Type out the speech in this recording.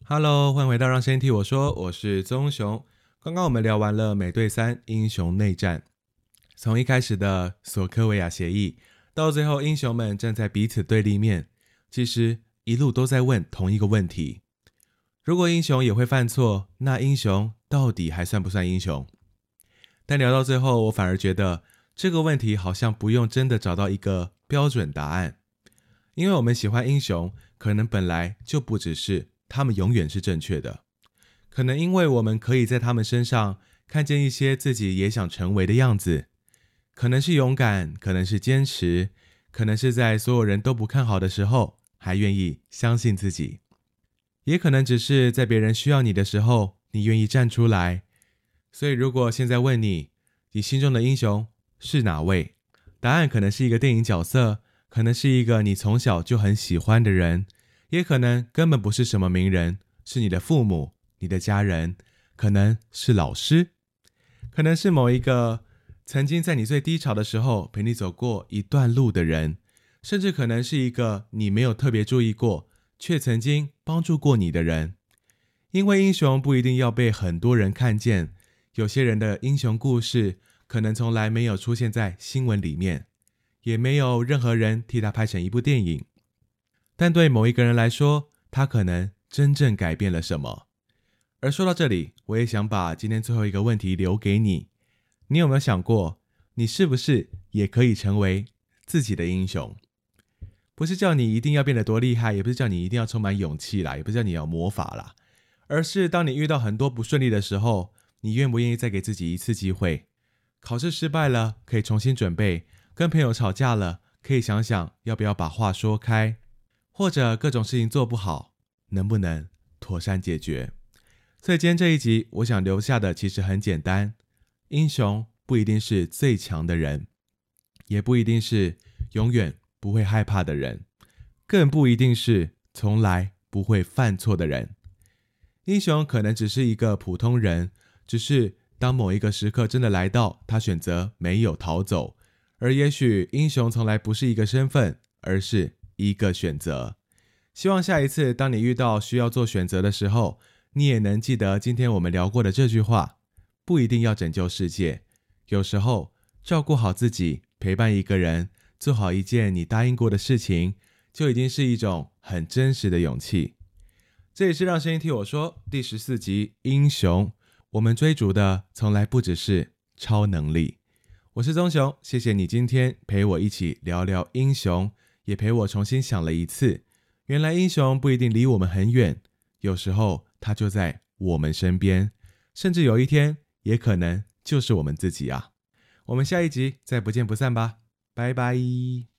Hello，欢迎回到让声音替我说，我是棕熊。刚刚我们聊完了美队3英雄内战，从一开始的索科维亚协议，到最后英雄们站在彼此对立面，其实一路都在问同一个问题：如果英雄也会犯错，那英雄到底还算不算英雄？但聊到最后，我反而觉得这个问题好像不用真的找到一个标准答案，因为我们喜欢英雄，可能本来就不只是他们永远是正确的，可能因为我们可以在他们身上看见一些自己也想成为的样子，可能是勇敢，可能是坚持，可能是在所有人都不看好的时候还愿意相信自己，也可能只是在别人需要你的时候你愿意站出来。所以如果现在问你，你心中的英雄是哪位？答案可能是一个电影角色，可能是一个你从小就很喜欢的人，也可能根本不是什么名人，是你的父母、你的家人，可能是老师，可能是某一个曾经在你最低潮的时候陪你走过一段路的人，甚至可能是一个你没有特别注意过，却曾经帮助过你的人。因为英雄不一定要被很多人看见，有些人的英雄故事可能从来没有出现在新闻里面，也没有任何人替他拍成一部电影，但对某一个人来说，他可能真正改变了什么。而说到这里，我也想把今天最后一个问题留给你，你有没有想过，你是不是也可以成为自己的英雄？不是叫你一定要变得多厉害，也不是叫你一定要充满勇气啦，也不是叫你要魔法啦，而是当你遇到很多不顺利的时候，你愿不愿意再给自己一次机会？考试失败了，可以重新准备；跟朋友吵架了，可以想想要不要把话说开；或者各种事情做不好，能不能妥善解决？所以今天这一集，我想留下的其实很简单：英雄不一定是最强的人，也不一定是永远不会害怕的人，更不一定是从来不会犯错的人。英雄可能只是一个普通人，只是当某一个时刻真的来到，他选择没有逃走。而也许英雄从来不是一个身份，而是一个选择。希望下一次当你遇到需要做选择的时候，你也能记得今天我们聊过的这句话：不一定要拯救世界，有时候照顾好自己，陪伴一个人，做好一件你答应过的事情，就已经是一种很真实的勇气。这里是让声音替我说第14集英雄，我们追逐的从来不只是超能力。我是棕熊，谢谢你今天陪我一起聊聊英雄，也陪我重新想了一次，原来英雄不一定离我们很远，有时候他就在我们身边，甚至有一天也可能就是我们自己啊。我们下一集再不见不散吧，拜拜。